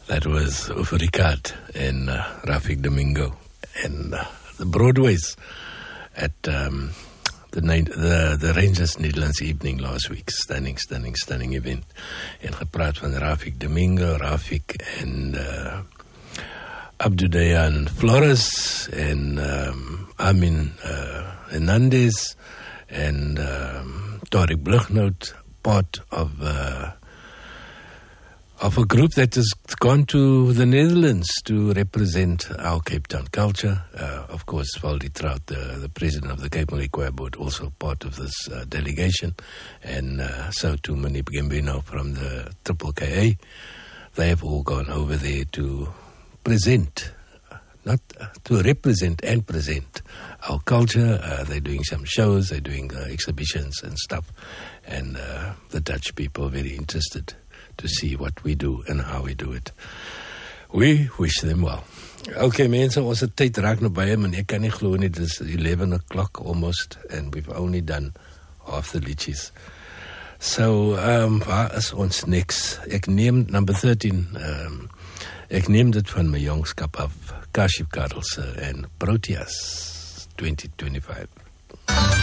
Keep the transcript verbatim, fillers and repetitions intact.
That was Ufurikad and uh, Rafik Domingo and uh, the Broadways at um, the, the the Rangers Netherlands evening last week. Stunning, stunning, stunning event. En gepraat van Rafik Domingo, Rafik en uh, Abdudayan Flores en um, Amin uh, Hernandez and um, Tariq Blugnout, part of uh, of a group that has gone to the Netherlands to represent our Cape Town culture. Uh, of course, Valdi Trout, the, the president of the Cape Malay Choir Board, also part of this uh, delegation, and uh, so too Manip Gambino from the Triple K A. They have all gone over there to present, not uh, to represent and present our culture. Uh, they're doing some shows, they're doing uh, exhibitions and stuff, and uh, the Dutch people are very interested to see what we do and how we do it. We wish them well. Okay, mense, ons het tyd raak nou by hom en ek kan nie glo nie, dit is eleven o'clock almost and we've only done half the liedjies. So, um, waar is ons next? Ek neem number thirteen, um, ek neem dit van my jongskap af, Kashif Karelse en Proteas twenty twenty-five.